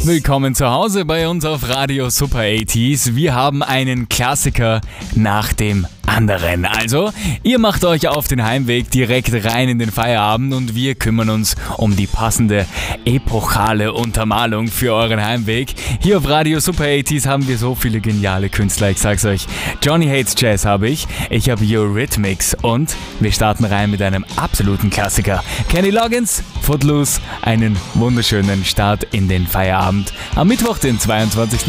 Willkommen zu Hause bei uns auf Radio Super 80s. Wir haben einen Klassiker nach dem anderen. Also, ihr macht euch auf den Heimweg direkt rein in den Feierabend und wir kümmern uns um die passende epochale Untermalung für euren Heimweg. Hier auf Radio Super 80s haben wir so viele geniale Künstler, ich sag's euch. Johnny Hates Jazz habe ich habe Eurythmics und wir starten rein mit einem absoluten Klassiker. Kenny Loggins, Footloose, einen wunderschönen Start in den Feierabend am Mittwoch, den 22.